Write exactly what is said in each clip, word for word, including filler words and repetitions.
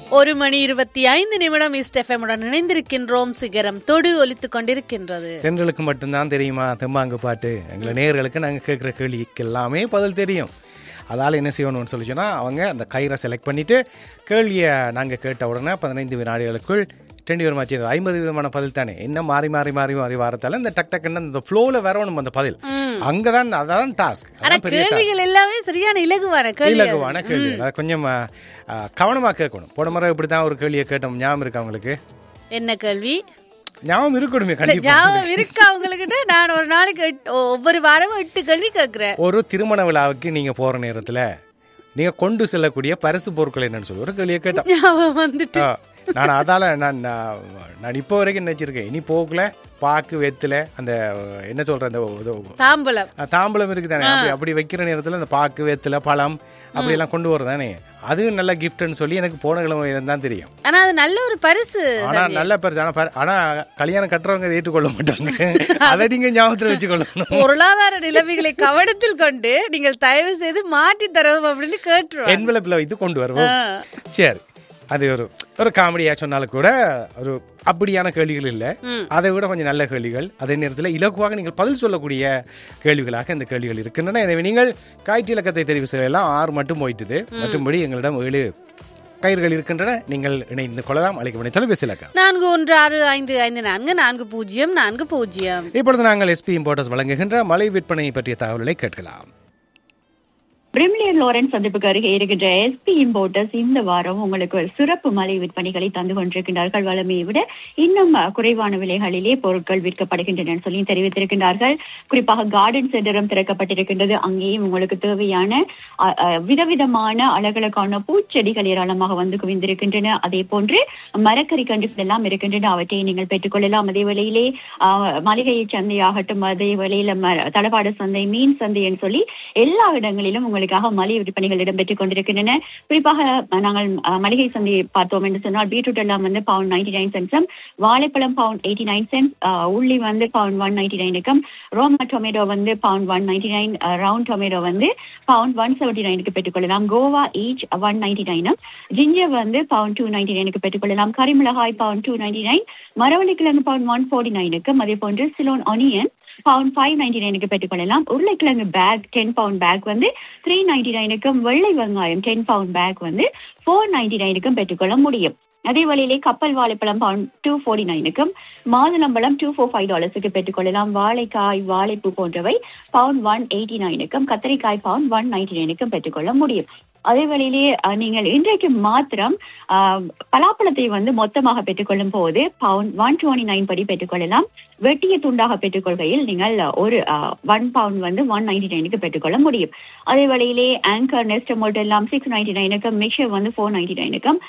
ஒரு மணி இருபத்தி ஐந்து நிமிடம் ஈஸ்ட் எஃப்எம் உடன் இணைந்திருக்கின்றோம். சிகரம் தொடு ஒலித்துக் கொண்டிருக்கின்றது. தென்றலுக்கு மட்டும்தான் தெரியுமா தெம்மாங்கு பாட்டு? எங்களை நேயர்களுக்கு நாங்கள் கேட்குற கேள்விக்கு எல்லாமே பதில் தெரியும். அதால் என்ன செய்யணும்னு சொல்லி சொன்னால், அவங்க அந்த கயிறை செலக்ட் பண்ணிவிட்டு கேள்வியை நாங்கள் கேட்ட உடனே பதினைந்து வினாடிகளுக்குள் ரெண்டு பேரும் ஆச்சு ஐம்பது விதமான பதில் தானே. என்ன மாறி மாறி மாறி மாறி வரத்தால இந்த டக் டக்குன்னு அந்த ஃப்ளோவில் வரணும் அந்த பதில். அங்கதான் அதான் டாஸ்க். கேள்விகள் எல்லாமே சரியான இலகுவான கேள்வி. இலகுவான கேள்வி. அதை கொஞ்சம் கவனமாக கேட்கணும். போன முறை இப்படி தான் ஒரு கேள்வியை கேட்டோம், ஞாபகம் இருக்கா உங்களுக்கு? என்ன கேள்வி? ஞாபகம் இருக்கணுமே, கண்டிப்பா ஞாபகம் இருக்கா உங்களுக்கு? நான் ஒரு நாளைக்கு ஒவ்வொரு வாரமும் எட்டு கேள்வி கேட்கிறேன். ஒரு திருமண விழாவுக்கு நீங்க போற நேரத்துல நீங்க கொண்டு செல்லக்கூடிய பரிசு பொருட்கள் என்னன்னு சொல்லி ஒரு கேள்வியை கேட்டோம். ஞாபகம் வந்துட்டு நான் அதால நான் நான் இப்போ வரைக்கும் நினைச்சிருக்கேன். இனி போகல பாக்கு வெத்துல அந்த என்ன சொல்ற அந்த தாம்பலம் தாம்பலம் இருக்குதானே, அப்படி அப்படி வைக்கிற நேரத்துல அந்த பாக்கு வெத்துல பழம் அப்படி எல்லாம் கொண்டு வரதானே, அது நல்ல கிஃப்ட்னு சொல்லி எனக்கு போன கிழமை தான் தெரியும். ஆனா அது நல்ல ஒரு பரிசு. ஆனா நல்ல பரிசு. ஆனா ஆனா கல்யாணம் கட்டுறவங்க ஏற்றுக்கொள்ள மாட்டாங்க. அதை நீங்க ஞாபகத்துல வச்சுக்கொள்ளணும். பொருளாதார நிலைமைகளை கவனத்தில் கொண்டு நீங்கள் தயவு செய்து மாற்றி தரவும் அப்படின்னு கேட்டுருவோம். என்வெலப்ல இது கொண்டு வருவோம். சரி, அது ஒரு ஒரு காமெடியா சொன்னாலும் கூட ஒரு அப்படியான கேள்விகள் இல்லை, அதை விட கொஞ்சம் நல்ல கேள்விகள், அதே நேரத்தில் இலகுவாக நீங்கள் பதில் சொல்லக்கூடிய கேள்விகளாக இந்த கேள்விகள் இருக்கின்றன. எனவே நீங்கள் காய்ச்சி இலக்கத்தை தெரிவு செய்யலாம். ஆறு மட்டும் போயிட்டுது. மற்றும்படி எங்களிடம் ஏழு கயிறுகள் இருக்கின்றன. நீங்கள் இணைந்து கொள்ளலாம். அழைக்கப்பட்ட தொலைபேசி இலக்கம் நான்கு ஒன்று ஆறு ஐந்து ஐந்து நான்கு நான்கு பூஜ்ஜியம் நான்கு பூஜ்ஜியம். இப்பொழுது நாங்கள் எஸ்பி இம்போர்ட்டர்ஸ் வழங்குகின்ற மலை விற்பனை பற்றிய தகவல்களை கேட்கலாம். பிரிமிலியன் லாரன்ஸ் சந்திப்புக்கு அருகே இருக்கின்ற எஸ்பி இம்போர்ட்டர்ஸ் இந்த வாரம் உங்களுக்கு ஒரு சிறப்பு மலை விற்பனைகளை தந்து கொண்டிருக்கின்றார்கள். வளமையை விட இன்னும் குறைவான விலைகளிலே பொருட்கள் விற்கப்படுகின்றன சொல்லி தெரிவித்திருக்கின்றார்கள். குறிப்பாக கார்டன் சென்டரும் திறக்கப்பட்டிருக்கின்றது. அங்கேயும் உங்களுக்கு தேவையான விதவிதமான அழகழகான பூச்செடிகள் ஏராளமாக வந்து குவிந்திருக்கின்றன. அதே போன்று மரக்கறி கன்றுகள் எல்லாம் இருக்கின்றன. அவற்றை நீங்கள் பெற்றுக்கொள்ளலாம். அதே வேளையிலே மளிகை சந்தையாகட்டும், அதே வேளையில தளபாட சந்தை, மீன் சந்தை என்று சொல்லி எல்லா இடங்களிலும் உங்களுக்காக மளிகை விற்பனைகள் இடம்பெற்றுக் கொண்டிருக்கின்றன. குறிப்பாக நாங்கள் மளிகை சந்தையை பார்த்தோம் என்று சொன்னால், பீட்ரூட் எல்லாம் வந்து பவுண்ட் நைன்டி நைன் சென்ட்ஸும், வாழைப்பழம் பவுண்ட் எயிட்டி நைன் சென்ட்ஸ், உள்ளி வந்து பவுண்ட் ஒன் நைன்டி நைனுக்கும், ரோமா டொமேட்டோ வந்து bound one ninety nine, round tomato வந்து பவுண்ட் ஒன் செவன்டி நைனுக்கு பெற்றுக்கொள்ளலாம். Goa each one ninety நைனும், ginger வந்து பவுண்ட் டூ நைன்டி நைனுக்கு பெற்றுக்கொள்ளலாம். கரிமிளகாய் பவுண்ட் டூ நைன்டி நைன், மரவள்ளி கிழங்கு பவுண்ட் ஒன் ஃபோர்ட்டி நைனுக்கும், அதே போன்று Ceylon onion bound five ninety நைனுக்கு பெற்றுக்கொள்ளலாம். உருளைக்கிழங்கு பேக் டென் பவுண்ட் பேக் வந்து த்ரீ நைன்டி நைனுக்கும், வெள்ளை வெங்காயம் டென் பவுண்ட் பேக் வந்து ஃபோர் நைன்டி நைனுக்கும் பெற்றுக்கொள்ள முடியும். அதே வழியிலே கப்பல் வாழைப்பழம் பவுண்ட் டூ ஃபோர்ட்டி நைனுக்கும், மாதுளம்பழம் டூ ஃபோர் ஃபைவ் டாலர்ஸுக்கு பெற்றுக்கொள்ளலாம். வாழைக்காய், வாழைப்பூ போன்றவை பவுண்ட் ஒன் எயிட்டி நைனுக்கும், கத்திரிக்காய் பவுண்ட் ஒன் நைன்டி நைனுக்கும் பெற்றுக்கொள்ள முடியும். அதே வழியிலே நீங்கள் இன்றைக்கு மாத்திரம் பலாப்பழத்தை வந்து மொத்தமாக பெற்றுக்கொள்ளும் போது பவுண்ட் ஒன் டுவெண்ட்டி நைன் படி பெற்றுக்கொள்ளலாம். வெட்டிய துண்டாக பெற்றுக்கொள்கையில் நீங்கள் ஒரு ஒன் பவுண்ட் வந்து ஒன் நைன்டி நைனுக்கு பெற்றுக்கொள்ள முடியும். அதே வழியிலே ஆங்கர், நெஸ்டமோட் எல்லாம் சிக்ஸ் நைன்டி நைனுக்கும், மிக்சர் வந்து ஃபோர் நைன்டி நைனுக்கும்,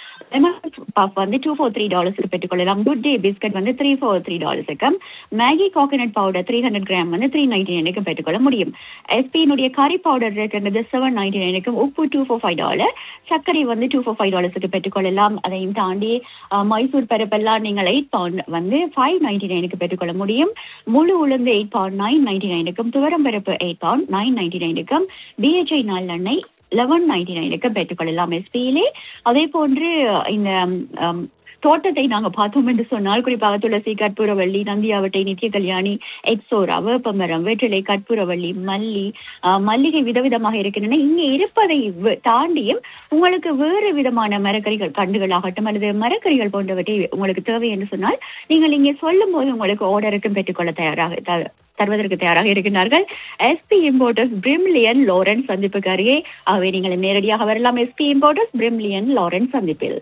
பஃப் வந்து டூ ஃபோர் த்ரீ டாலர்ஸுக்கு பெற்றுக்கொள்ளலாம். குட் டே பிஸ்கட் வந்து three four three டாலர்ஸுக்கும், Maggi coconut powder three hundred gram வந்து த்ரீ நைன்டி நைனுக்கும் பெற்றுக்கொள்ள முடியும். எஸ்பியினுடைய கறி பவுடர் இருக்கிறது செவன் நைன்டி நைனுக்கும், உப்பு டூ ஃபோர் ஃபைவ் டாலர், சர்க்கரை வந்து டூ ஃபோர் ஃபைவ் டாலர்ஸுக்கு பெற்றுக்கொள்ளலாம். அதையும் தாண்டி மைசூர் பருப்பெல்லாம் நீங்கள் எயிட் பவுண்ட் வந்து ஃபைவ் நைன்டி நைனுக்கு பெற்றுக்கொள்ள முடியும். முழு உளுந்து எயிட் பவுண்ட் நைன் நைன்டி நைனுக்கும், துவரம் பருப்பு eight bound nine ninety நைனுக்கும், PHI நல்லெண்ணெய் லெவன் நைன்டி நைனுக்கும் பெற்றுக்கொள்ளலாம் எஸ்பியிலே. அதே போன்று இந்த தோட்டத்தை நாங்கள் பார்த்தோம் என்று சொன்னால், குறிப்பாக துளசி, கற்பூரவள்ளி, நந்தியாவட்டை, நித்திய கல்யாணி, எக்ஸோரா, வேப்பமரம், வெற்றிலை, கற்பூரவள்ளி, மல்லி, மல்லிகை விதவிதமாக இருக்கின்றன. இங்கே இருப்பதை தாண்டியும் உங்களுக்கு வேறு விதமான மரக்கறிகள் கண்டுகளாகட்டும் அல்லது மரக்கறிகள் போன்றவற்றை உங்களுக்கு தேவை என்று சொன்னால், நீங்கள் இங்கே சொல்லும் போது உங்களுக்கு ஆர்டருக்கும் பெற்றுக்கொள்ள தயாராக தருவதற்கு தயாராக இருக்கின்றார்கள். எஸ்பி இம்போர்ட்டர்ஸ் பிரிமிலியன் லாரன்ஸ் சந்திப்புக்கு அருகே. ஆகவே நீங்கள் நேரடியாக வரலாம். எஸ்பி இம்போர்ட்டர்ஸ் பிரிமிலியன் லாரன்ஸ் சந்திப்பில்.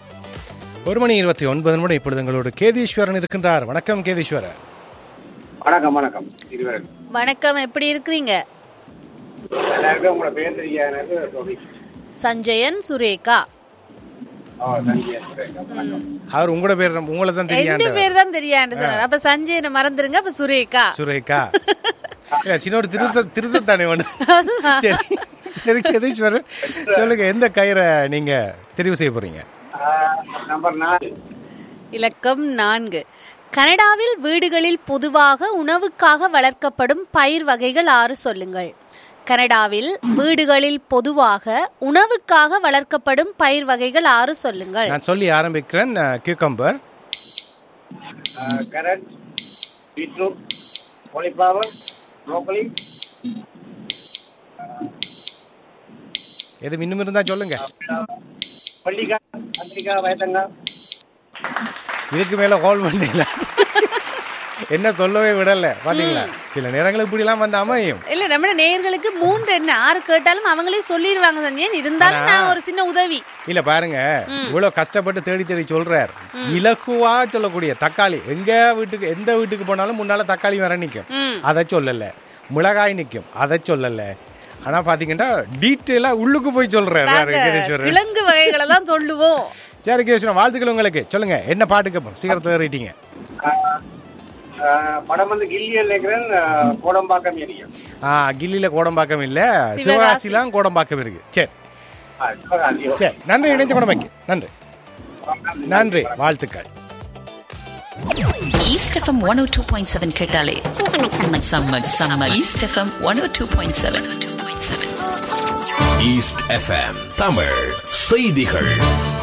ஒரு மணி இருபத்தி ஒன்பது நிமிடம். இப்பொழுது எங்களோட கேதீஸ்வரன் இருக்கின்றார். வணக்கம் கேதீஸ்வரன். வணக்கம். வணக்கம் வணக்கம். எப்படி இருக்கிறீங்க? சஞ்சயன், சுரேகா. அவர் உங்களோட பேர் உங்களை தான் தெரியாது, பேர் தான் தெரியாது சொன்னார். அப்ப சஞ்சயனை மறந்துருங்க. அப்ப சுரேகா சுரேகா சின்ன திருத்த திருத்தத்தானே ஒண்ணு. சரி சரி கேதீஸ்வரன், சொல்லுங்க, எந்த கயிறை நீங்க தெரிவு செய்ய போறீங்க? இலக்கம் நான்கு. கனடாவில் வீடுகளில் பொதுவாக உணவுக்காக வளர்க்கப்படும் பயிர் வகைகள் ஆறு சொல்லுங்கள். கனடாவில் வீடுகளில் பொதுவாக உணவுக்காக வளர்க்கப்படும் பயிர் வகைகள் ஆறு சொல்லுங்கள். நான் சொல்லி ஆரம்பிக்கிறேன். Cucumber, carrot, beetroot, cauliflower, broccoli. எது இன்னும் இருந்தா சொல்லுங்க. பள்ளிக்காய், கத்திரிக்காய், வயத்தங்காய். இதுக்கு மேல கால் பண்ணல, என்ன சொல்லவே விடல. பாத்தீங்களா, சில நேரங்களுக்கு இப்படி எல்லாம் வந்து அமையும். இல்ல நம்ம நேயர்களுக்கு மூன்று என்ன ஆறு கேட்டாலும் அவங்களே சொல்லிடுவாங்க சஞ்சயன். இருந்தாலும் நான் ஒரு சின்ன உதவி. இல்ல பாருங்க, இவ்வளவு கஷ்டப்பட்டு தேடி தேடி சொல்றாரு. இலகுவா சொல்லக்கூடிய தக்காளி, எங்க வீட்டுக்கு எந்த வீட்டுக்கு போனாலும் முன்னால தக்காளி வர நிக்கும், அதை சொல்லல. மிளகாய் நிக்கும், அதை சொல்லல. ஆனா பாத்தீங்கன்னா டீட்டெயிலா உள்ளுக்கு போய் சொல்றாரு. விலங்கு வகைகளை தான் சொல்லுவோம். சரி கேஸ்வரன், வாழ்த்துக்கள் உங்களுக்கு. சொல்லுங்க, என்ன பாட்டுக்கு சீக்கிரத்துல ஏறிட்டீங்க? படம் வந்து கில்லியில் நினைக்கிறேன், கோடம்பாக்கம் ஏரியா. ஆ, கில்லியில கோடம்பாக்கம் இல்ல, சிவகாசிலாம் கோடம்பாக்கம் இருக்கு. சரி சரி, நன்றி. இணைந்து கோடம்பாக்கி நன்றி நன்றி, வாழ்த்துக்கள். East F M one oh two point seven கேட்டாலே summer summer. East F M one oh two point seven. East F M Tamil செய்திகள்.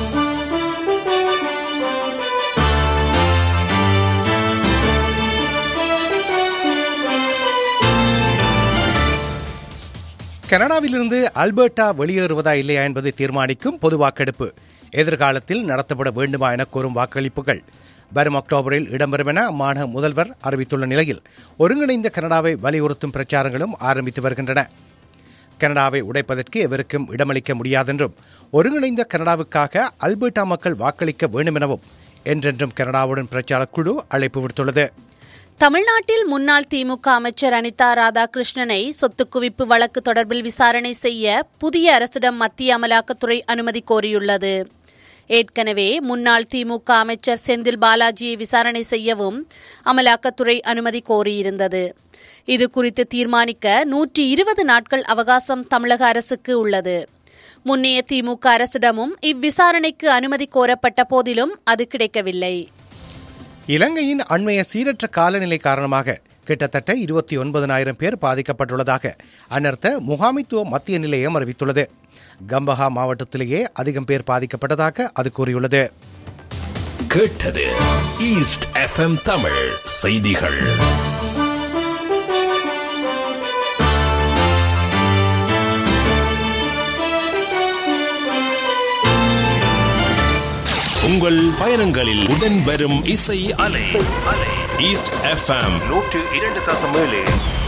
கனடாவிலிருந்து அல்பர்டா வெளியேறுவதா இல்லையா என்பதை தீர்மானிக்கும் பொது வாக்கெடுப்பு எதிர்காலத்தில் நடத்தப்பட வேண்டுமா என கோரும் வாக்களிப்புகள் வரும் அக்டோபரில் இடம்பெறும் என அம்மாநில முதல்வர் அறிவித்துள்ள நிலையில் ஒருங்கிணைந்த கனடாவை வலியுறுத்தும் பிரச்சாரங்களும் ஆரம்பித்து வருகின்றன. கனடாவை உடைப்பதற்கு எவருக்கும் இடமளிக்க முடியாதென்றும், ஒருங்கிணைந்த கனடாவுக்காக அல்பர்டா மக்கள் வாக்களிக்க வேண்டும் எனவும் என்றென்றும் கனடாவுடன் பிரச்சார குழு அழைப்பு விடுத்துள்ளது. தமிழ்நாட்டில் முன்னாள் திமுக அமைச்சர் அனிதா ராதாகிருஷ்ணனை சொத்து குவிப்பு வழக்கு தொடர்பில் விசாரணை செய்ய புதிய அரசிடம் மத்திய அமலாக்கத்துறை அனுமதி கோரியுள்ளது. ஏற்கனவே முன்னாள் திமுக அமைச்சர் செந்தில் பாலாஜியை விசாரணை செய்யவும் அமலாக்கத்துறை அனுமதி கோரியிருந்தது. இது குறித்து தீர்மானிக்க நூற்றி இருபது நாட்கள் அவகாசம் தமிழக அரசுக்கு உள்ளது. முன்னைய திமுக அரசிடமும் இவ்விசாரணைக்கு அனுமதி கோரப்பட்ட போதிலும் அது கிடைக்கவில்லை. இலங்கையின் அண்மைய சீரற்ற காலநிலை காரணமாக கிட்டத்தட்ட இருபத்தி ஒன்பதனாயிரம் பேர் பாதிக்கப்பட்டுள்ளதாக அனர்த்த முகாமைத்துவ மத்திய நிலையம் அறிவித்துள்ளது. கம்பஹா மாவட்டத்திலேயே அதிகம் பேர் பாதிக்கப்பட்டதாக அது கூறியுள்ளது. கேட்டது ஈஸ்ட் எஃப் எம் தமிழ் செய்திகள். உங்கள் பயணங்களில் உடன் வரும் இசை அலை. ஈஸ்ட் எஃப் எம் நூற்று இரண்டு தசம் ஏழு.